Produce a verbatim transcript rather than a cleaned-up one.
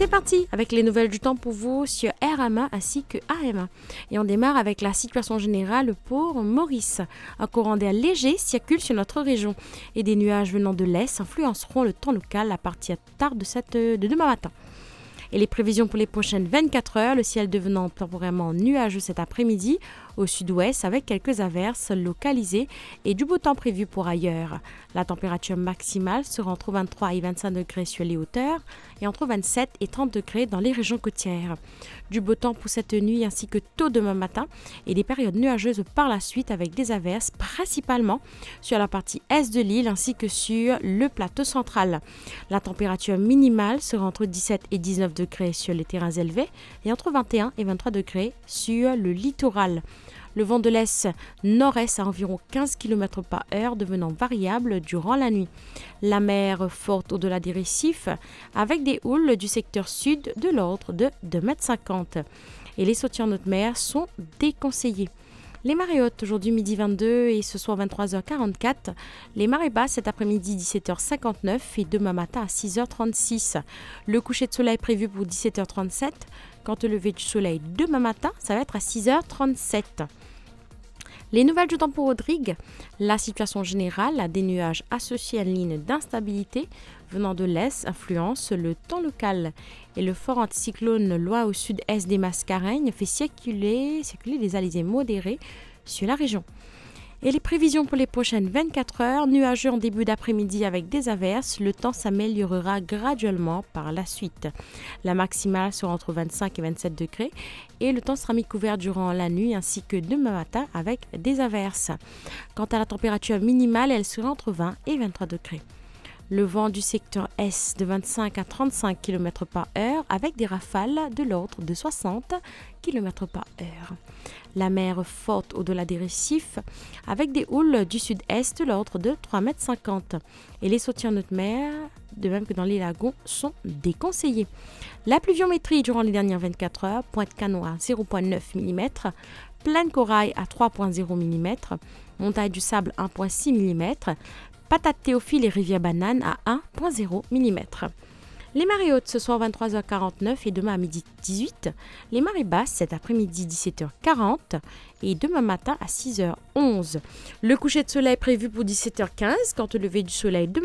C'est parti avec les nouvelles du temps pour vous sur R M A ainsi que A M A. Et on démarre avec la situation générale pour Maurice. Un courant d'air léger circule sur notre région et des nuages venant de l'est influenceront le temps local à partir tard de, cette, de demain matin. Et les prévisions pour les prochaines vingt-quatre heures, le ciel devenant temporairement nuageux cet après-midi au sud-ouest avec quelques averses localisées et du beau temps prévu pour ailleurs. La température maximale sera entre vingt-trois et vingt-cinq degrés sur les hauteurs et entre vingt-sept et trente degrés dans les régions côtières. Du beau temps pour cette nuit ainsi que tôt demain matin et des périodes nuageuses par la suite avec des averses principalement sur la partie est de l'île ainsi que sur le plateau central. La température minimale sera entre dix-sept et dix-neuf degrés sur les terrains élevés et entre vingt et un et vingt-trois degrés sur le littoral. Le vent de l'est nord-est à environ quinze kilomètres par heure devenant variable durant la nuit. La mer forte au-delà des récifs avec des houles du secteur sud de l'ordre de deux mètres cinquante. Et les sorties en haute mer sont déconseillées. Les marées hautes aujourd'hui midi vingt-deux et ce soir vingt-trois heures quarante-quatre. Les marées basses cet après-midi dix-sept heures cinquante-neuf et demain matin à six heures trente-six. Le coucher de soleil prévu pour dix-sept heures trente-sept. Quant au lever du soleil demain matin, ça va être à six heures trente-sept. Les nouvelles du temps pour Rodrigue, la situation générale, des nuages associés à une ligne d'instabilité venant de l'est influence le temps local et le fort anticyclone loin au sud-est des Mascareignes fait circuler, circuler des alizés modérés sur la région. Et les prévisions pour les prochaines vingt-quatre heures, nuageux en début d'après-midi avec des averses, le temps s'améliorera graduellement par la suite. La maximale sera entre vingt-cinq et vingt-sept degrés et le temps sera mi-couvert durant la nuit ainsi que demain matin avec des averses. Quant à la température minimale, elle sera entre vingt et vingt-trois degrés. Le vent du secteur est de vingt-cinq à trente-cinq kilomètres par heure avec des rafales de l'ordre de soixante kilomètres par heure. La mer forte au-delà des récifs avec des houles du sud-est de l'ordre de trois mètres cinquante. Et les sorties en haute mer, de même que dans les lagons, sont déconseillées. La pluviométrie durant les dernières vingt-quatre heures, Pointe-Canoë à zéro virgule neuf millimètres, Plaine Corail à trois virgule zéro millimètres, Montagne du Sable un virgule six millimètres, Patate Théophile et Rivière Banane à un virgule zéro millimètres. Les marées hautes ce soir vingt-trois heures quarante-neuf et demain à midi dix-huit. Les marées basses cet après-midi dix-sept heures quarante et demain matin à six heures onze. Le coucher de soleil prévu pour dix-sept heures quinze quant au lever du soleil demain